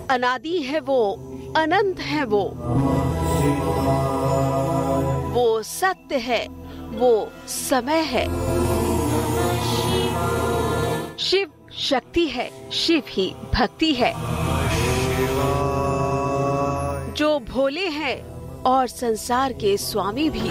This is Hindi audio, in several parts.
अनादि है वो, अनंत है वो सत्य है, वो समय है। शिव शक्ति है, शिव ही भक्ति है। जो भोले हैं और संसार के स्वामी भी,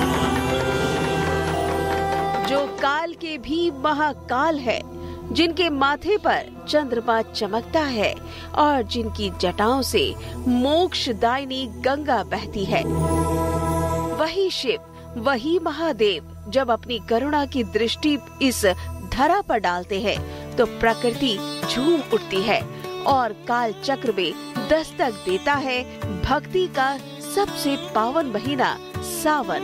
जो काल के भी महाकाल है, जिनके माथे पर चंद्रमा चमकता है और जिनकी जटाओं से मोक्षदायिनी गंगा बहती है। वही शिव, वही महादेव जब अपनी करुणा की दृष्टि इस धरा पर डालते हैं तो प्रकृति झूम उठती है और काल चक्र में दस्तक देता है भक्ति का सबसे पावन महीना सावन।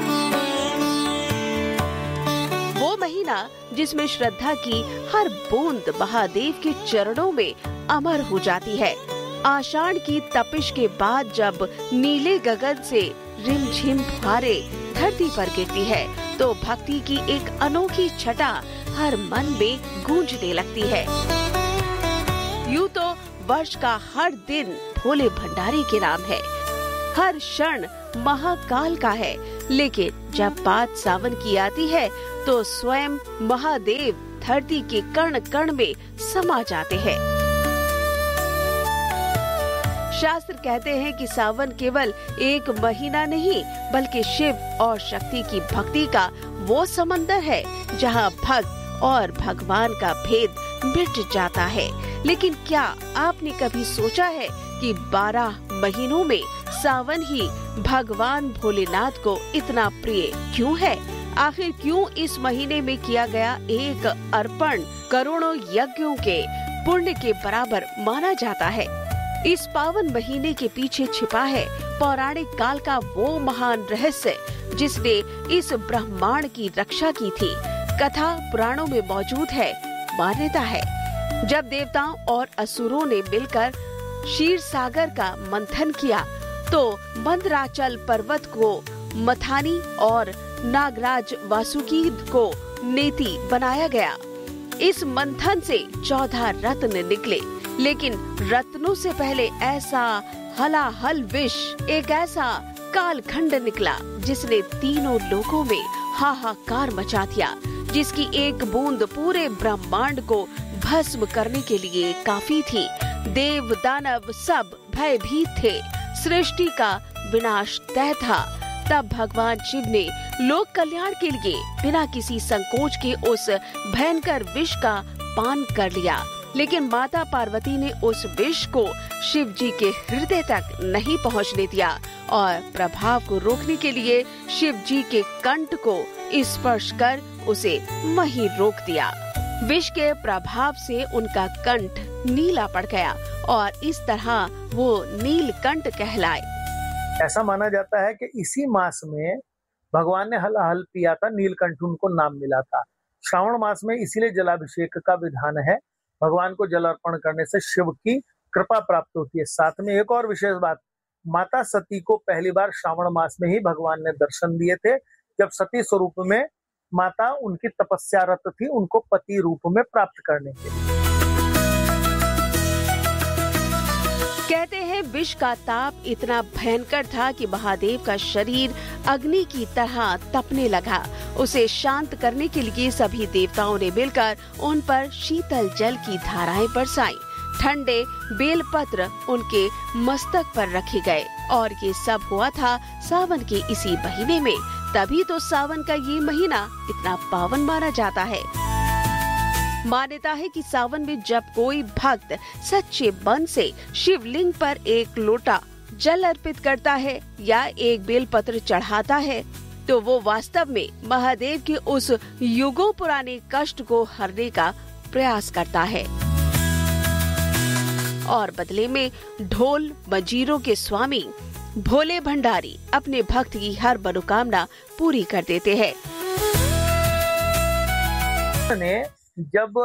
वो महीना जिसमें श्रद्धा की हर बूंद महादेव के चरणों में अमर हो जाती है। आषाढ़ की तपिश के बाद जब नीले गगन से रिमझिम फुहारे धरती पर गिरती है तो भक्ति की एक अनोखी छटा हर मन में गूंजने लगती है। यूं तो वर्ष का हर दिन भोले भंडारी के नाम है, हर क्षण महाकाल का है, लेकिन जब बात सावन की आती है तो स्वयं महादेव धरती के कण कण में समा जाते हैं। शास्त्र कहते हैं कि सावन केवल एक महीना नहीं बल्कि शिव और शक्ति की भक्ति का वो समंदर है जहां भक्त और भगवान का भेद मिट जाता है। लेकिन क्या आपने कभी सोचा है कि 12 महीनों में सावन ही भगवान भोलेनाथ को इतना प्रिय क्यों है? आखिर क्यों इस महीने में किया गया एक अर्पण करोड़ों यज्ञों के पुण्य के बराबर माना जाता है? इस पावन महीने के पीछे छिपा है पौराणिक काल का वो महान रहस्य जिसने इस ब्रह्मांड की रक्षा की थी। कथा पुराणों में मौजूद है। मान्यता है जब देवताओं और असुरों ने मिलकर क्षीर सागर का मंथन किया तो मंदराचल पर्वत को मथानी और नागराज वासुकी को नेति बनाया गया। इस मंथन से 14 रत्न निकले, लेकिन रत्नों से पहले ऐसा हलाहल विष, एक ऐसा कालखंड निकला जिसने तीनों लोकों में हाहाकार मचा दिया, जिसकी एक बूंद पूरे ब्रह्मांड को भस्म करने के लिए काफी थी। देव दानव सब भयभीत थे, सृष्टि का विनाश तय था। तब भगवान शिव ने लोक कल्याण के लिए बिना किसी संकोच के उस भयंकर विष का पान कर लिया। लेकिन माता पार्वती ने उस विष को शिव जी के हृदय तक नहीं पहुंचने दिया और प्रभाव को रोकने के लिए शिव जी के कंठ को स्पर्श कर उसे वहीं रोक दिया। विष के प्रभाव से उनका कंठ नीला पड़ गया और इस तरह वो नीलकंठ कहलाए। ऐसा माना जाता है कि इसी मास में भगवान ने हलाहल पिया था, नीलकंठ उनको नाम मिला था। श्रावण मास में इसीलिए जलाभिषेक का विधान है। भगवान को जल अर्पण करने से शिव की कृपा प्राप्त होती है। साथ में एक और विशेष बात, माता सती को पहली बार श्रावण मास में ही भगवान ने दर्शन दिए थे, जब सती स्वरूप में माता उनकी तपस्यारत थी उनको पति रूप में प्राप्त करने के। कहते हैं विष का ताप इतना भयंकर था कि महादेव का शरीर अग्नि की तरह तपने लगा। उसे शांत करने के लिए सभी देवताओं ने मिलकर उन पर शीतल जल की धाराएं बरसाई। ठंडे बेलपत्र उनके मस्तक पर रखे गए और ये सब हुआ था सावन के इसी महीने में। तभी तो सावन का ये महीना इतना पावन माना जाता है। मान्यता है कि सावन में जब कोई भक्त सच्चे मन से शिवलिंग पर एक लोटा जल अर्पित करता है या एक बेलपत्र चढ़ाता है तो वो वास्तव में महादेव के उस युगों पुराने कष्ट को हरने का प्रयास करता है और बदले में ढोल मंजीरों के स्वामी भोले भंडारी अपने भक्त की हर मनोकामना पूरी कर देते हैं। जब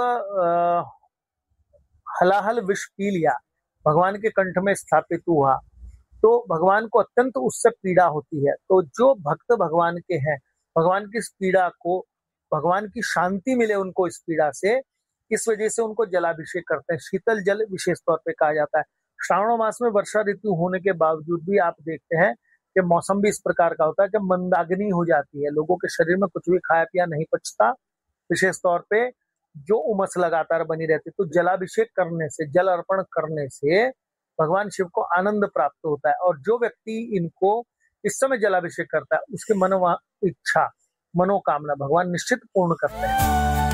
हलाहल विष पी लिया, भगवान के कंठ में स्थापित हुआ, तो भगवान को अत्यंत उससे पीड़ा होती है। तो जो भक्त भगवान के हैं, भगवान की इस पीड़ा को, भगवान की शांति मिले उनको इस पीड़ा से, इस वजह से उनको जलाभिषेक करते हैं। शीतल जल विशेष तौर पे कहा जाता है। श्रावण मास में वर्षा ऋतु होने के बावजूद भी आप देखते हैं कि मौसम भी इस प्रकार का होता है कि मंदाग्नि हो जाती है, लोगों के शरीर में कुछ भी खाया पिया नहीं पचता, विशेष तौर पे जो उमस लगातार बनी रहती। तो जलाभिषेक करने से, जल अर्पण करने से भगवान शिव को आनंद प्राप्त होता है, और जो व्यक्ति इनको इस समय जलाभिषेक करता है उसकी मनोकामना भगवान निश्चित पूर्ण करते हैं।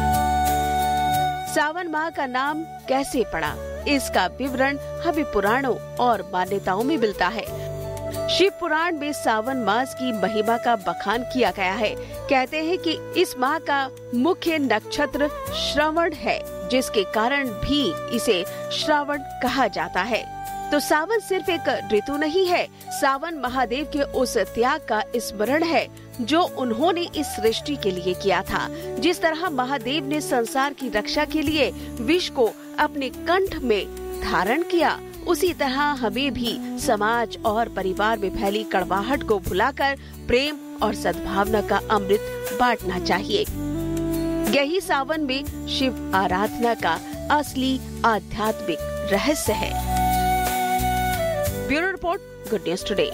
सावन माह का नाम कैसे पड़ा, इसका विवरण हमें पुराणों और मान्यताओं में मिलता है। शिव पुराण में सावन मास की महिमा का बखान किया गया है। कहते हैं कि इस माह का मुख्य नक्षत्र श्रवण है, जिसके कारण भी इसे श्रावण कहा जाता है। तो सावन सिर्फ एक ऋतु नहीं है, सावन महादेव के उस त्याग का स्मरण है जो उन्होंने इस सृष्टि के लिए किया था। जिस तरह महादेव ने संसार की रक्षा के लिए विष को अपने कंठ में धारण किया, उसी तरह हमें भी समाज और परिवार में फैली कड़वाहट को भुलाकर प्रेम और सद्भावना का अमृत बांटना चाहिए। यही सावन में शिव आराधना का असली आध्यात्मिक रहस्य है। Bureau report, good news today.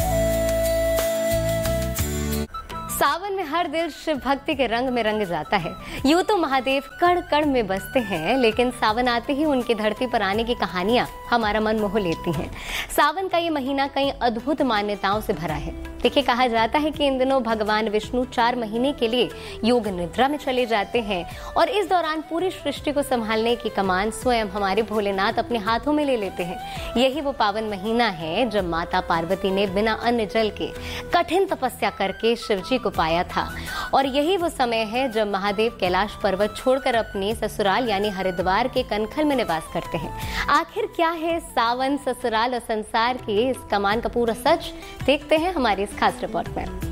सावन में हर दिल शिव भक्ति के रंग में रंग जाता है। यूं तो महादेव कण कण में बसते हैं, लेकिन सावन आते ही उनकी धरती पर आने की कहानियां हमारा मन मोह लेती हैं। सावन का ये महीना कई अद्भुत मान्यताओं से भरा है। देखिए, कहा जाता है कि इन दिनों भगवान विष्णु 4 महीने के लिए योग निद्रा में चले जाते हैं और इस दौरान पूरी सृष्टि को संभालने की कमान स्वयं हमारे भोलेनाथ अपने हाथों में ले लेते हैं। यही वो पावन महीना है जब माता पार्वती ने बिना अन्न जल के कठिन तपस्या करके शिव जी को पाया था, और यही वो समय है जब महादेव कैलाश पर्वत छोड़कर अपने ससुराल यानी हरिद्वार के कनखल में निवास करते हैं। आखिर क्या है सावन, ससुराल और संसार की इस कमान का पूरा सच, देखते हैं हमारी इस खास रिपोर्ट में।